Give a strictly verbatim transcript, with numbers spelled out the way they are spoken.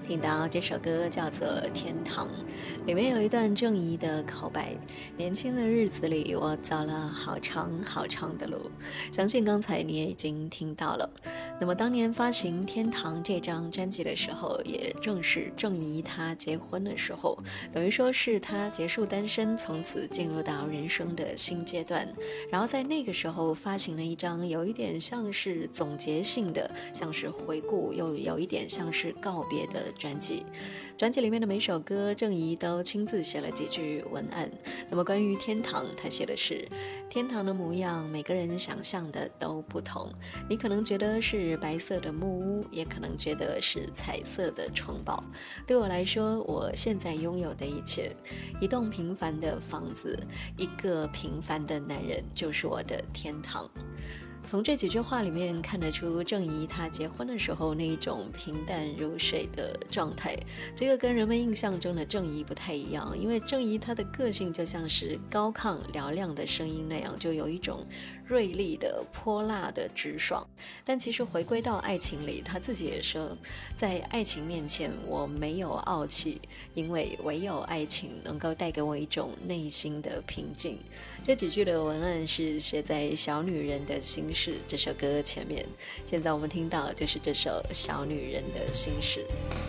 听到这首歌叫做《天堂》，里面有一段郑怡的口白：年轻的日子里，我走了好长好长的路。相信刚才你也已经听到了。那么当年发行《天堂》这张专辑的时候，也正是郑怡她结婚的时候，等于说是她结束单身，从此进入到人生的新阶段。然后在那个时候发行了一张有一点像是总结性的，像是回顾，又有一点像是告别的专辑。专辑里面的每首歌，郑怡都亲自写了几句文案。那么关于天堂，她写的是：天堂的模样，每个人想象的都不同。你可能觉得是白色的木屋，也可能觉得是彩色的城堡。对我来说，我现在拥有的一切，一栋平凡的房子，一个平凡的男人，就是我的天堂。从这几句话里面看得出郑怡她结婚的时候那一种平淡如水的状态，这个跟人们印象中的郑怡不太一样，因为郑怡她的个性就像是高亢嘹亮的声音那样，就有一种锐利的泼辣的直爽。但其实回归到爱情里，她自己也说，在爱情面前我没有傲气，因为唯有爱情能够带给我一种内心的平静。这几句的文案是写在《小女人的心事》这首歌前面，现在我们听到就是这首《小女人的心事》。